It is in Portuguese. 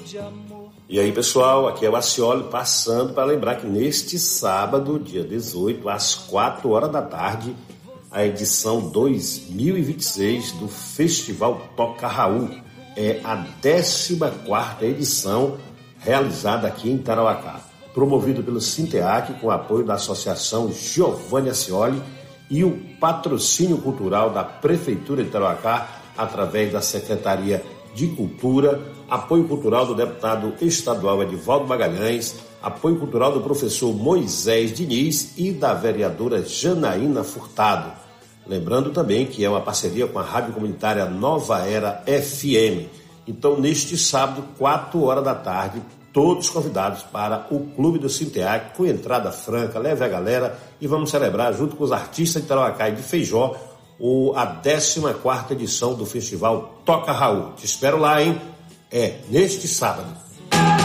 E aí, pessoal, aqui é o Acioli passando para lembrar que neste sábado, dia 18, às 4 horas da tarde, a edição 2026 do Festival Toca Raul. É a 14ª edição realizada aqui em Tarauacá, promovido pelo Sinteac com o apoio da Associação Giovanni Acioli e o patrocínio cultural da Prefeitura de Tarauacá através da Secretaria de Cultura, apoio cultural do deputado estadual Edivaldo Magalhães, apoio cultural do professor Moisés Diniz e da vereadora Janaína Furtado. Lembrando também que é uma parceria com a rádio comunitária Nova Era FM. Então, neste sábado, 4 horas da tarde, todos convidados para o Clube do Sinteac, com entrada franca, leve a galera e vamos celebrar junto com os artistas de Tarauacá e de Feijó a 14ª edição do Festival Toca Raul. Te espero lá, hein? É neste sábado.